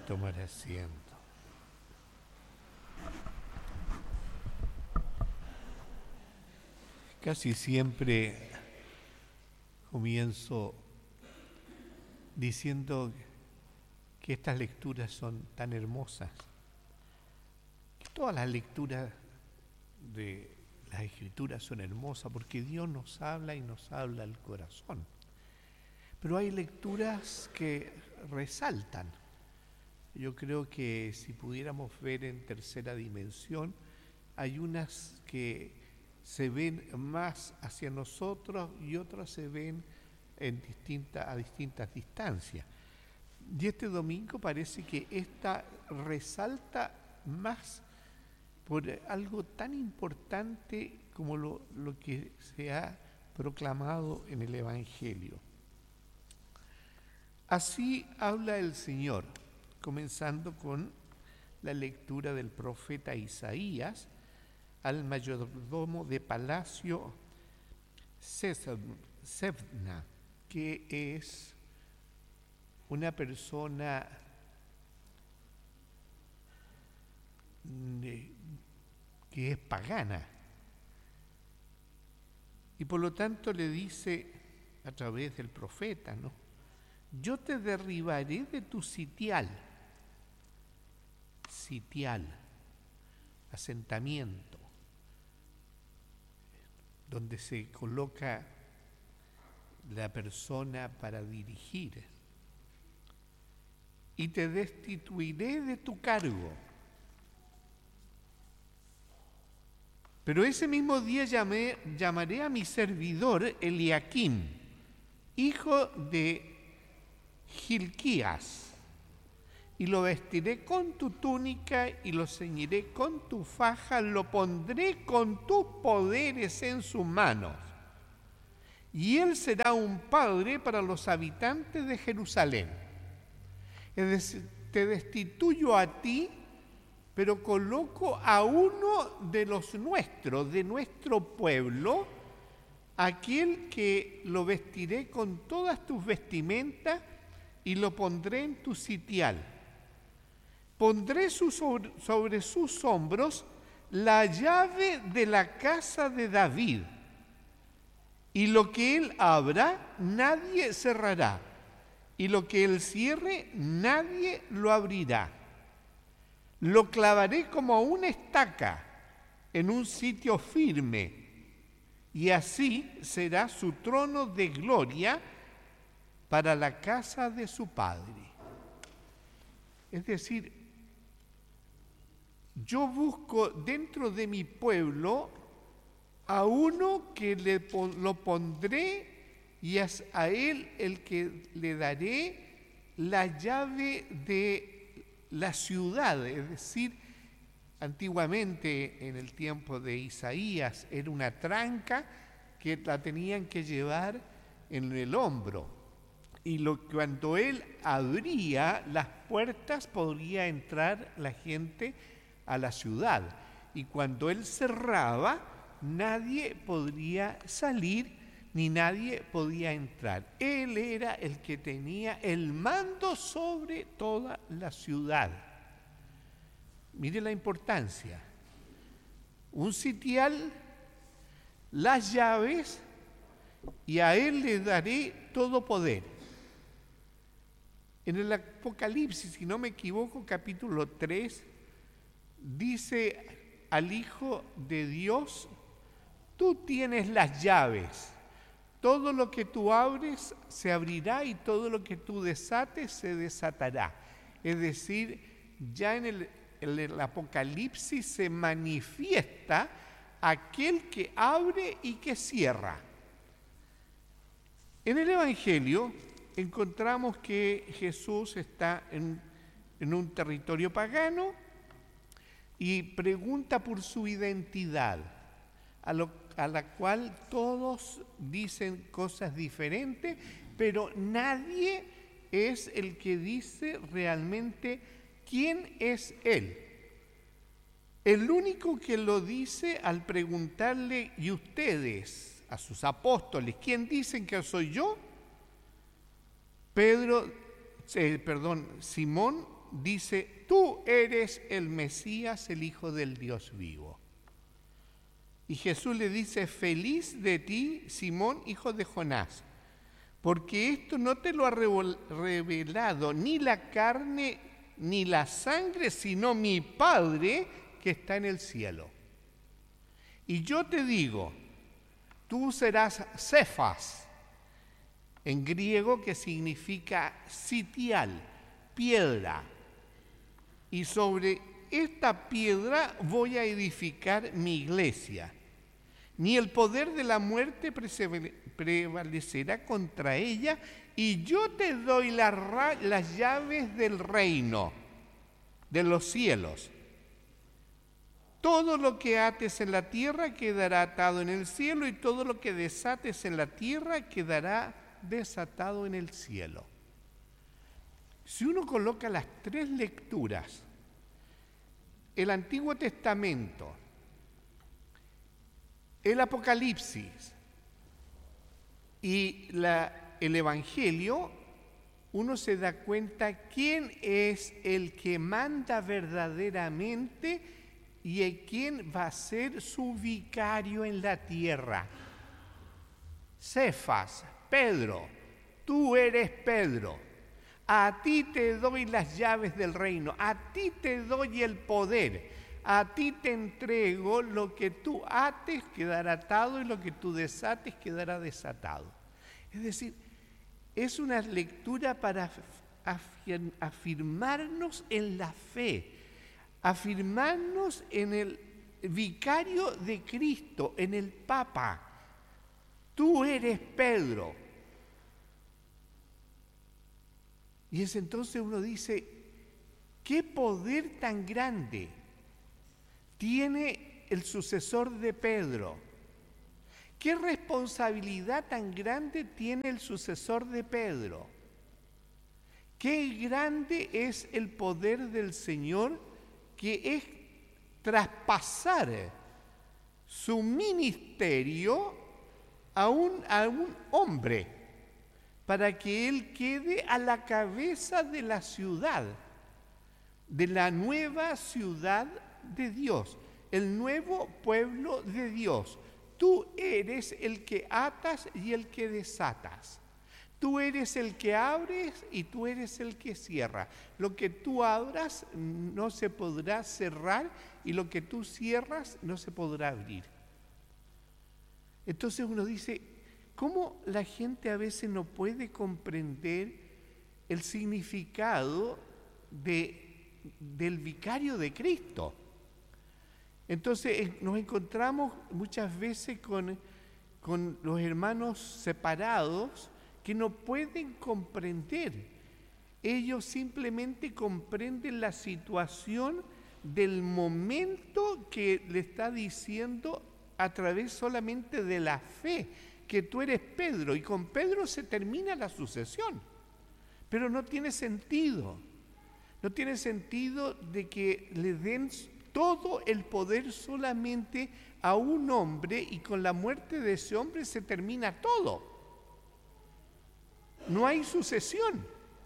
tomar asiento. Casi siempre comienzo diciendo que estas lecturas son tan hermosas, que todas las lecturas de las Escrituras son hermosas porque Dios nos habla y nos habla al corazón. Pero hay lecturas que resaltan. Yo creo que si pudiéramos ver en tercera dimensión, hay unas que se ven más hacia nosotros y otras se ven a distintas distancias. Y este domingo parece que esta resalta más por algo tan importante como lo que se ha proclamado en el Evangelio. Así habla el Señor, comenzando con la lectura del profeta Isaías al mayordomo de palacio Sebna, que es una persona que es pagana. Y por lo tanto le dice a través del profeta, ¿no? Yo te derribaré de tu sitial, asentamiento, donde se coloca la persona para dirigir, y te destituiré de tu cargo. Pero ese mismo día llamaré a mi servidor Eliaquim, hijo de Hilquías, y lo vestiré con tu túnica y lo ceñiré con tu faja, lo pondré con tus poderes en sus manos, y él será un padre para los habitantes de Jerusalén. Es decir, te destituyo a ti, pero coloco a uno de los nuestros, de nuestro pueblo, aquel que lo vestiré con todas tus vestimentas y lo pondré en tu sitial. Pondré sobre sus hombros la llave de la casa de David, y lo que él abra, nadie cerrará, y lo que él cierre, nadie lo abrirá. Lo clavaré como una estaca en un sitio firme, y así será su trono de gloria para la casa de su padre. Es decir, yo busco dentro de mi pueblo a uno que lo pondré, y es a él el que le daré la llave de la ciudad. Es decir, antiguamente en el tiempo de Isaías era una tranca que la tenían que llevar en el hombro, y cuando él abría las puertas podría entrar la gente a la ciudad, y cuando él cerraba nadie podría salir ni nadie podía entrar. Él era el que tenía el mando sobre toda la ciudad. Mire la importancia. Un sitial, las llaves, y a él le daré todo poder. En el Apocalipsis, si no me equivoco, capítulo 3, dice al Hijo de Dios: tú tienes las llaves. Todo lo que tú abres se abrirá, y todo lo que tú desates se desatará. Es decir, ya en el Apocalipsis se manifiesta aquel que abre y que cierra. En el Evangelio encontramos que Jesús está en un territorio pagano y pregunta por su identidad, a la cual todos dicen cosas diferentes, pero nadie es el que dice realmente quién es Él. El único que lo dice al preguntarle: ¿y ustedes, a sus apóstoles, quién dicen que soy yo? Simón dice, tú eres el Mesías, el Hijo del Dios vivo. Y Jesús le dice, feliz de ti, Simón, hijo de Jonás, porque esto no te lo ha revelado ni la carne ni la sangre, sino mi Padre que está en el cielo. Y yo te digo, tú serás Cefas, en griego que significa sitial, piedra. Y sobre esta piedra voy a edificar mi iglesia. Ni el poder de la muerte prevalecerá contra ella, y yo te doy las llaves del reino, de los cielos. Todo lo que ates en la tierra quedará atado en el cielo, y todo lo que desates en la tierra quedará desatado en el cielo. Si uno coloca las tres lecturas, el Antiguo Testamento, el Apocalipsis y el Evangelio, uno se da cuenta quién es el que manda verdaderamente y quién va a ser su vicario en la tierra. Cefas, Pedro, tú eres Pedro. A ti te doy las llaves del reino, a ti te doy el poder, a ti te entrego, lo que tú ates quedará atado y lo que tú desates quedará desatado. Es decir, es una lectura para afirmarnos en la fe, afirmarnos en el vicario de Cristo, en el Papa. Tú eres Pedro. Y es entonces uno dice, ¿qué poder tan grande tiene el sucesor de Pedro? ¿Qué responsabilidad tan grande tiene el sucesor de Pedro? Qué grande es el poder del Señor, que es traspasar su ministerio a un hombre, para que él quede a la cabeza de la ciudad, de la nueva ciudad de Dios, el nuevo pueblo de Dios. Tú eres el que atas y el que desatas. Tú eres el que abres y tú eres el que cierra. Lo que tú abras no se podrá cerrar, y lo que tú cierras no se podrá abrir. Entonces uno dice, ¿cómo la gente a veces no puede comprender el significado del vicario de Cristo? Entonces nos encontramos muchas veces con los hermanos separados que no pueden comprender. Ellos simplemente comprenden la situación del momento que le está diciendo a través solamente de la fe, que tú eres Pedro, y con Pedro se termina la sucesión. Pero no tiene sentido. No tiene sentido de que le den todo el poder solamente a un hombre, y con la muerte de ese hombre se termina todo. No hay sucesión.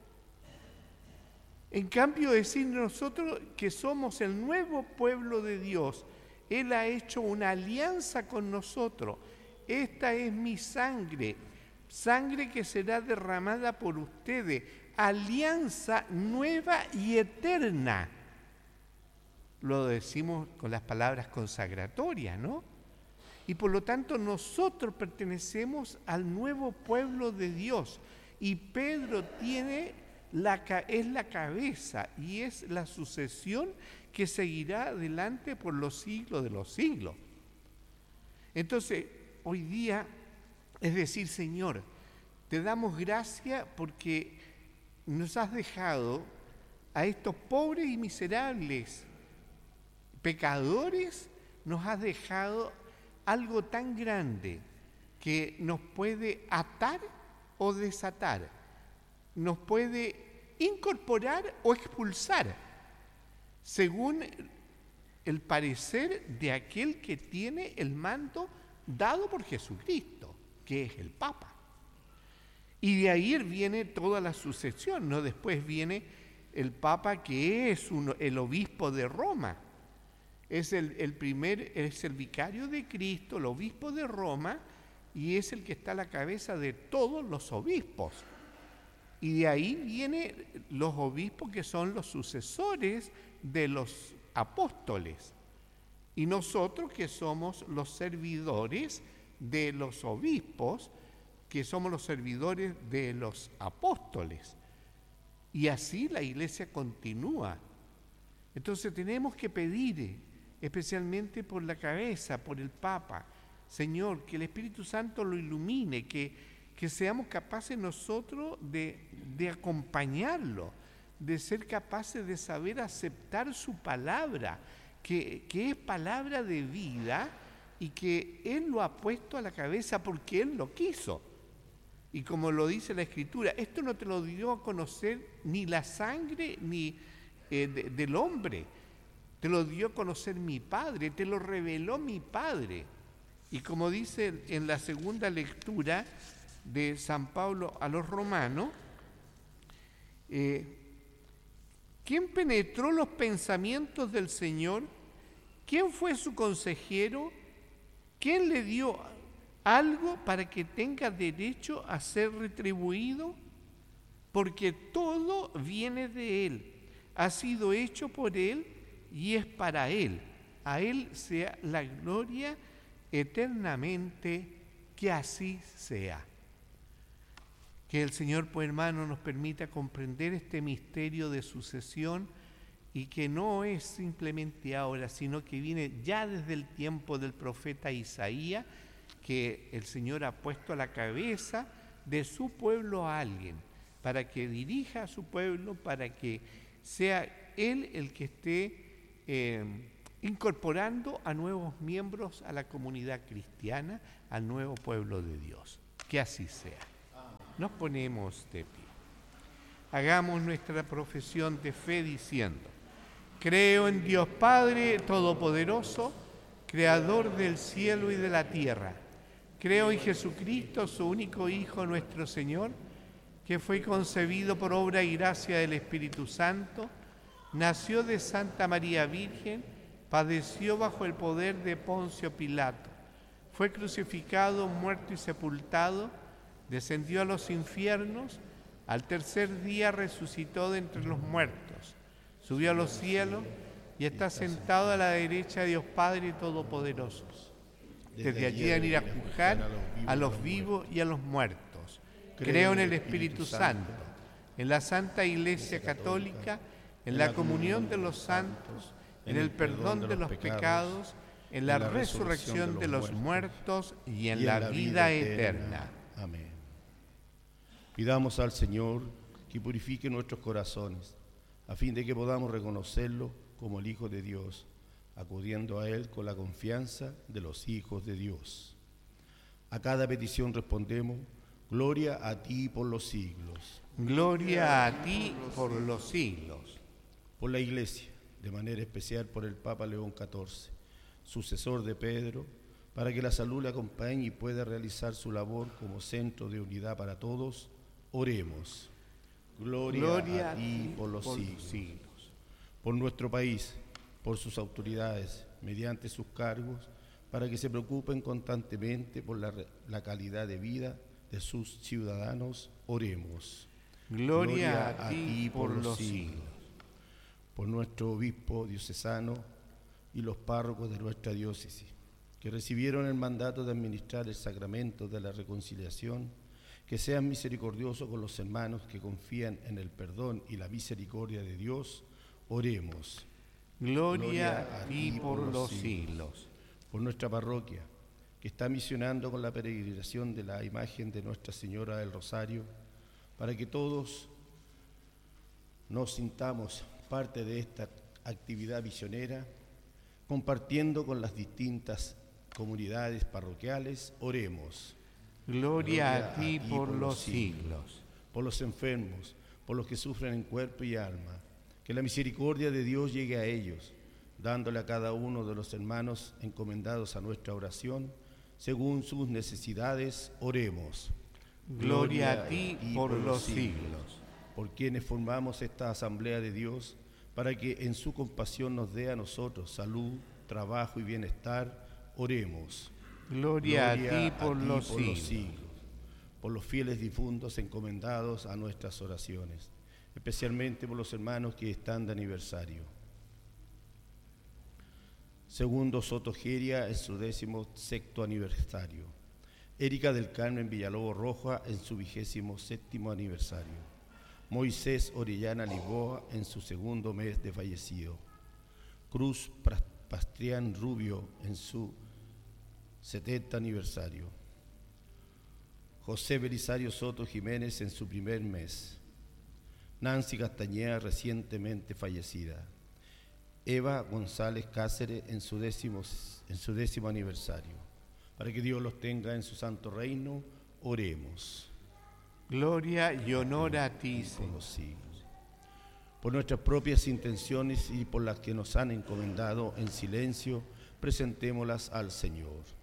En cambio, decir nosotros que somos el nuevo pueblo de Dios, Él ha hecho una alianza con nosotros. Esta es mi sangre, sangre que será derramada por ustedes, alianza nueva y eterna. Lo decimos con las palabras consagratorias, ¿no? Y por lo tanto nosotros pertenecemos al nuevo pueblo de Dios, y Pedro es la cabeza, y es la sucesión que seguirá adelante por los siglos de los siglos. Entonces, hoy día, es decir, Señor, te damos gracias porque nos has dejado a estos pobres y miserables pecadores, nos has dejado algo tan grande que nos puede atar o desatar, nos puede incorporar o expulsar, según el parecer de aquel que tiene el mando dado por Jesucristo, que es el Papa. Y de ahí viene toda la sucesión, ¿no? Después viene el Papa que es el obispo de Roma. Es es el vicario de Cristo, el obispo de Roma, y es el que está a la cabeza de todos los obispos. Y de ahí vienen los obispos que son los sucesores de los apóstoles. Y nosotros que somos los servidores de los obispos, que somos los servidores de los apóstoles. Y así la iglesia continúa. Entonces tenemos que pedir, especialmente por la cabeza, por el Papa, Señor, que el Espíritu Santo lo ilumine, que seamos capaces nosotros de acompañarlo, de ser capaces de saber aceptar su palabra, que es palabra de vida y que Él lo ha puesto a la cabeza porque Él lo quiso. Y como lo dice la Escritura, esto no te lo dio a conocer ni la sangre ni del hombre, te lo dio a conocer mi Padre, te lo reveló mi Padre. Y como dice en la segunda lectura de San Pablo a los romanos, ¿quién penetró los pensamientos del Señor? ¿Quién fue su consejero? ¿Quién le dio algo para que tenga derecho a ser retribuido? Porque todo viene de Él, ha sido hecho por Él y es para Él. A Él sea la gloria eternamente, que así sea. Que el Señor, pues hermano, nos permita comprender este misterio de sucesión y que no es simplemente ahora, sino que viene ya desde el tiempo del profeta Isaías, que el Señor ha puesto a la cabeza de su pueblo a alguien, para que dirija a su pueblo, para que sea Él el que esté incorporando a nuevos miembros a la comunidad cristiana, al nuevo pueblo de Dios. Que así sea. Nos ponemos de pie. Hagamos nuestra profesión de fe diciendo: creo en Dios Padre Todopoderoso, Creador del cielo y de la tierra. Creo en Jesucristo, su único Hijo, nuestro Señor, que fue concebido por obra y gracia del Espíritu Santo, nació de Santa María Virgen, padeció bajo el poder de Poncio Pilato, fue crucificado, muerto y sepultado, descendió a los infiernos, al tercer día resucitó de entre los muertos, subió a los cielos y está sentado a la derecha de Dios Padre Todopoderoso. Desde allí van a ir a juzgar a los vivos y a los muertos. Creo en el Espíritu Santo, en la Santa Iglesia Católica, en la comunión de los santos, en el perdón de los pecados, en la resurrección de los muertos y en la vida eterna. Amén. Pidamos al Señor que purifique nuestros corazones, a fin de que podamos reconocerlo como el Hijo de Dios, acudiendo a Él con la confianza de los hijos de Dios. A cada petición respondemos: gloria a ti por los siglos. Gloria a ti por los siglos. Por la Iglesia, de manera especial por el Papa León XIV, sucesor de Pedro, para que la salud le acompañe y pueda realizar su labor como centro de unidad para todos, oremos. Gloria a ti por los siglos. Por nuestro país, por sus autoridades, mediante sus cargos, para que se preocupen constantemente por la calidad de vida de sus ciudadanos, oremos. Gloria a ti por los siglos. Por nuestro obispo diocesano y los párrocos de nuestra diócesis, que recibieron el mandato de administrar el sacramento de la reconciliación, que sean misericordiosos con los hermanos que confían en el perdón y la misericordia de Dios, oremos. Gloria a ti por los siglos. Por nuestra parroquia, que está misionando con la peregrinación de la imagen de Nuestra Señora del Rosario, para que todos nos sintamos parte de esta actividad misionera, compartiendo con las distintas comunidades parroquiales, oremos. Gloria a ti por los siglos. Por los enfermos, por los que sufren en cuerpo y alma, que la misericordia de Dios llegue a ellos, dándole a cada uno de los hermanos encomendados a nuestra oración, según sus necesidades, oremos. Gloria a ti por los siglos. por quienes formamos esta Asamblea de Dios, para que en su compasión nos dé a nosotros salud, trabajo y bienestar, oremos. Gloria a ti por los siglos. Por los fieles difuntos encomendados a nuestras oraciones, especialmente por los hermanos que están de aniversario. Segundo Sotogeria en su 16º aniversario. Erika del Carmen Villalobos Roja en su 27º aniversario. Moisés Orellana Lisboa en su 2º mes de fallecido. Cruz Pastrián Rubio en su 70 aniversario. José Belisario Soto Jiménez en su 1er mes. Nancy Castañeda recientemente fallecida. Eva González Cáceres en su 10º aniversario. Para que Dios los tenga en su santo reino, oremos. Gloria y honor a ti, por los siglos. Por nuestras propias intenciones y por las que nos han encomendado en silencio, presentémoslas al Señor.